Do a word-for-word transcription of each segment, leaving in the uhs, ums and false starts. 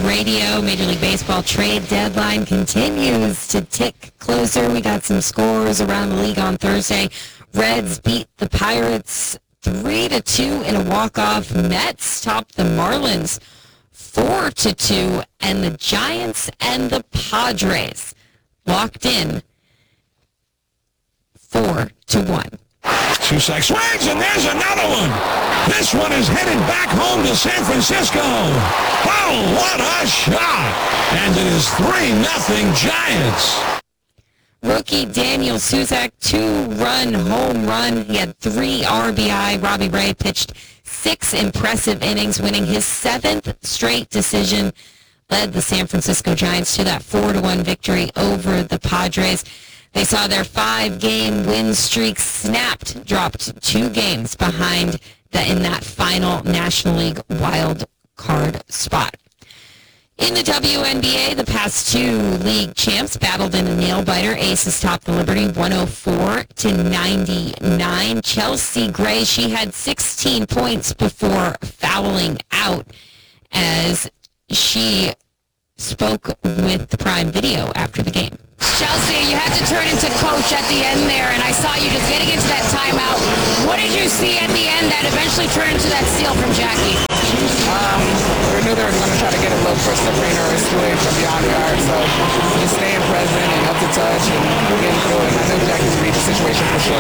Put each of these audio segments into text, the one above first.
Radio. Major League Baseball trade deadline continues to tick closer. We got some scores around the league on Thursday. Reds beat the Pirates three to two in a walk-off. Mets topped the Marlins four to two, and the Giants and the Padres locked in four to one. Susac swings, and there's another one. This one is headed back home to San Francisco. Oh, what a shot. And it is three nothing Giants. Rookie Daniel Susac, two-run home run. He had three R B I. Robbie Ray pitched six impressive innings, winning his seventh straight decision, led the San Francisco Giants to that four to one victory over the Padres. They saw their five-game win streak snapped, dropped two games behind the, in that final National League wild card spot. In the W N B A, the past two league champs battled in a nail-biter. Aces topped the Liberty one oh four to ninety-nine. Chelsea Gray, she had sixteen points before fouling out as she spoke with the Prime Video after the game. Chelsea, you had to turn into coach at the end there, and I saw you just getting into that timeout. What did you see at the end that eventually turned into that steal from Jackie? Um, we knew they were going to try to get a look for Sabrina or Sway from beyond the arc, so just staying present and up to touch and getting through it. I knew Jackie would read the situation for sure.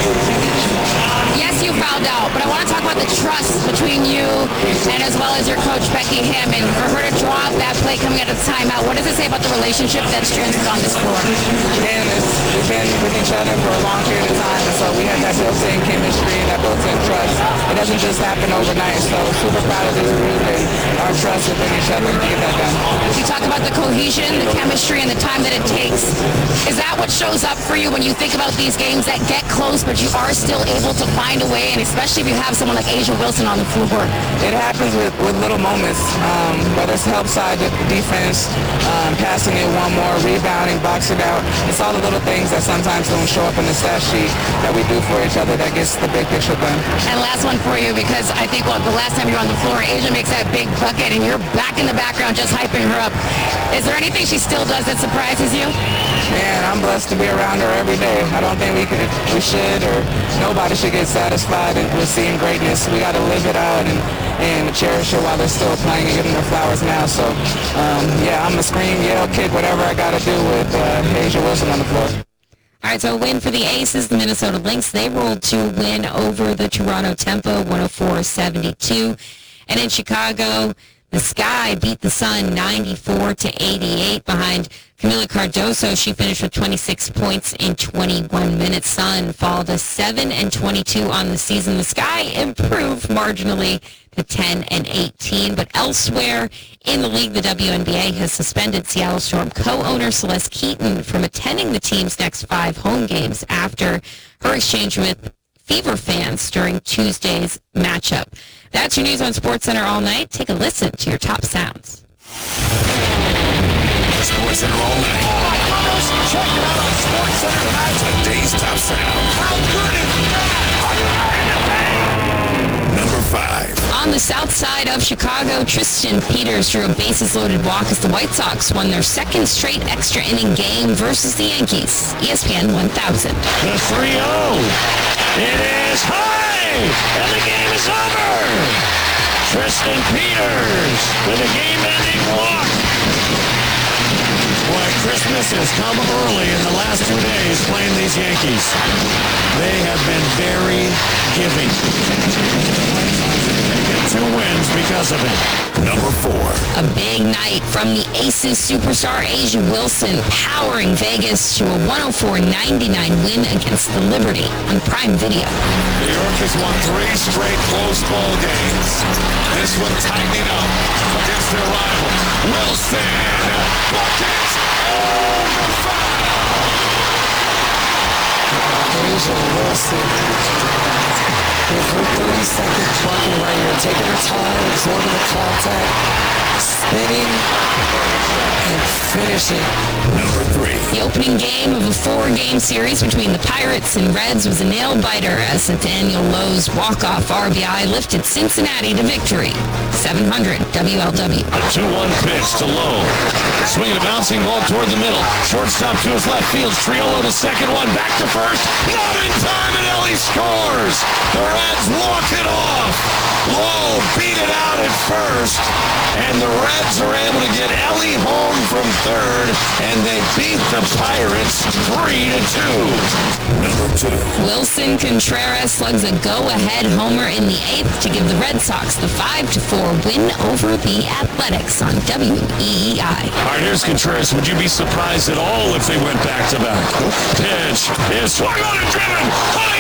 Yes, you fouled out, but I want to talk about the trust between you and as well as your coach, Becky Hammond. For her to draw up that play coming out of the timeout, what does it say about the relationship that's transferred on this floor? Again, it's, we've been with each other for a long period of time, and so we have that built-in chemistry and that built-in trust. It doesn't just happen overnight, so super proud of this group and our trust within each other to get that done. You talk about the cohesion, the chemistry, and the time that it takes. Is that what shows up for you when you think about these games that get close, but you are still able to find a way, and especially if you have someone like Asia Wilson on the floor? It happens with, with little moments, um, whether it's help side defense, um, passing it one more, rebounding, boxing out. It's all the little things that sometimes don't show up in the stat sheet that we do for each other that gets the big picture done. And last one for you, because I think well, the last time you were on the floor, Asia makes that big bucket, and you're back in the background just hyping her up. Is there anything she still does that surprises you? Man, I'm blessed to be around her every day. I don't think we could, we should, or nobody should get satisfied with seeing greatness. We got to live it out and, and cherish her while they're still playing and giving her flowers now. So, um, yeah, I'm going to scream, yell, kick, whatever I got to do with uh, Asia Wilson on the floor. All right, so a win for the Aces. The Minnesota Lynx, they rolled to win over the Toronto Tempo, one oh four seventy-two. And in Chicago, the Sky beat the Sun ninety-four to eighty-eight behind Camila Cardoso. She finished with twenty-six points in twenty-one minutes. Sun fall to seven and twenty-two on the season. The Sky improved marginally to ten and eighteen. But elsewhere in the league, the W N B A has suspended Seattle Storm co-owner Celeste Keaton from attending the team's next five home games after her exchange with Fever fans during Tuesday's matchup. That's your news on SportsCenter all night. Take a listen to your top sounds. SportsCenter all night. Oh my goodness! Check it out on SportsCenter tonight. Today's top sound. How good is that? Are you ready to play? Number five. On the south side of Chicago, Tristan Peters drew a bases-loaded walk as the White Sox won their second straight extra inning game versus the Yankees. E S P N one thousand. The three oh. It is high, and the game is over. Tristan Peters with a game-ending walk. Boy, Christmas has come early in the last two days playing these Yankees. They have been very giving. They get two wins because of it. Number four. A big night from the Aces superstar Asia Wilson, powering Vegas to a one oh four ninety-nine win against the Liberty on Prime Video. New York has won three straight close ball games. This one tightening up against their rival. Wilson, buckets, oh, the foul! Asia Wilson with her thirty second bucket right here, taking her time, absorbing the contact. spinning and finishing. Number three. The opening game of a four-game series between the Pirates and Reds was a nail-biter as Nathaniel Lowe's walk-off R B I lifted Cincinnati to victory. seven hundred W L W. A two one pitch to Lowe. Swinging a bouncing ball toward the middle. Shortstop to his left field. Triolo to second one. Back to first. Not in time, and Ellie scores. The Reds walk it off. Lowe beat it out at first. And the Reds are able to get Ellie home from third. And they beat the Pirates three to two. Number two. Wilson Contreras slugs a go-ahead homer in the eighth to give the Red Sox the five to four win over the Athletics on W E E I. All right, here's Contreras. Would you be surprised at all if they went back-to-back? Pitch is swung on and driven. High